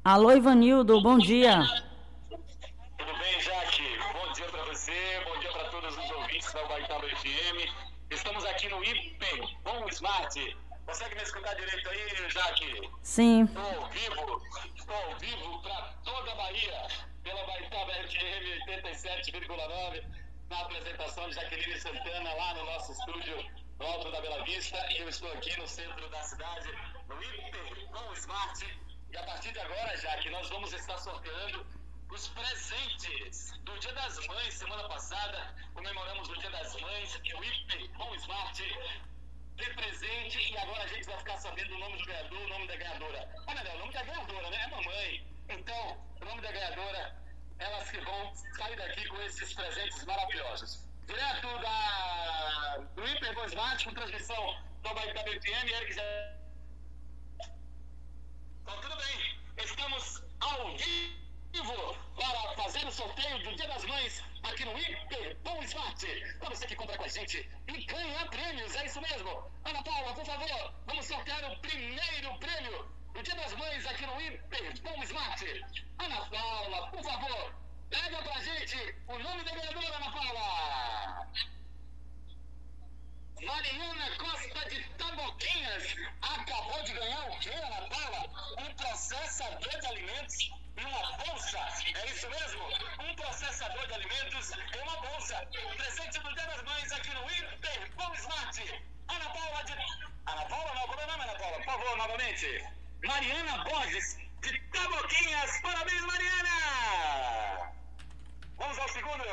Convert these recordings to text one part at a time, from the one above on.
Alô, Ivanildo, bom dia. Tudo bem, Jaque? Bom dia para você, bom dia para todos os ouvintes da Ubaitaba FM. Estamos aqui no Hiper Bom Smart. Consegue me escutar direito aí, Jaque? Sim, Estou ao vivo para toda a Bahia, pela Ubaitaba FM 87,9, na apresentação de Jaqueline Santana lá no nosso estúdio, no Alto da Bela Vista. E eu estou aqui no centro da cidade, no Hiper Bom Smart. E a partir de agora, Jaque, nós vamos estar sorteando os presentes do Dia das Mães. Semana passada comemoramos o Dia das Mães e o Hiper Bom Smart de presente, e agora a gente vai ficar sabendo o nome do ganhador, o nome da ganhadora. Ah, melhor, o nome da ganhadora, né? É mamãe. Então, o nome da ganhadora, elas que vão sair daqui com esses presentes maravilhosos. Direto do Hiper Bom Smart, com transmissão do Baita BFM, Eric já. Então, tudo bem. Estamos ao vivo para fazer o sorteio do Dia das Mães aqui no Hiper Bom Smart. Para você que compra com a gente e ganha prêmios, é isso mesmo. Ana Paula, por favor, vamos sortear o primeiro prêmio do Dia das Mães aqui no Hiper Bom Smart. Ana Paula, por favor, pega pra gente o nome da ganhadora, Ana Paula. Mariana Costa de Taboquinhas acabou de ganhar o quê, Ana Paula? Um processador de alimentos e uma bolsa. É isso mesmo? Um processador de alimentos e uma bolsa. Presente do Dia das Mães aqui no Hiper Bom Smart. Ana Paula de... Ana Paula, não, como é o nome, Ana Paula? Por favor, novamente. Mariana Borges de Taboquinhas. Parabéns, Mariana! Vamos ao segundo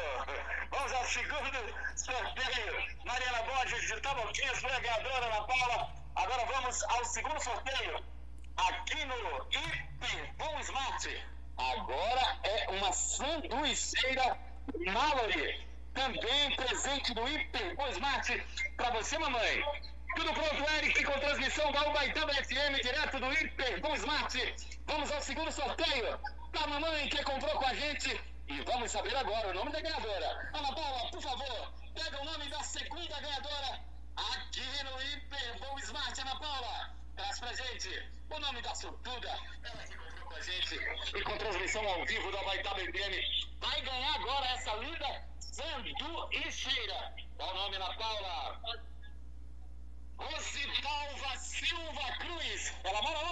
sorteio. Mariana Borges de Taboquinhas foi a ganhadora, Ana Paula. Agora vamos ao segundo sorteio. Aqui no Hiper Bom Smart. Agora é uma sanduicheira Mallory. Também presente do Hiper Bom Smart para você, mamãe. Tudo pronto, Eric, com transmissão da Ubaitaba FM, direto do Hiper Bom Smart. Vamos ao segundo sorteio. Para a mamãe que comprou com a gente. E vamos saber agora o nome da ganhadora. Ana Paula, por favor, pega o nome da segunda ganhadora aqui no Hiper Bom Smart. Ana Paula, traz pra gente o nome da sortuda. Ela que comprou com a gente e com transmissão ao vivo da Baitaba FM. Vai ganhar agora essa linda sanduicheira. Qual o nome, Ana Paula? Rosidalva Silva Cruz. Ela mora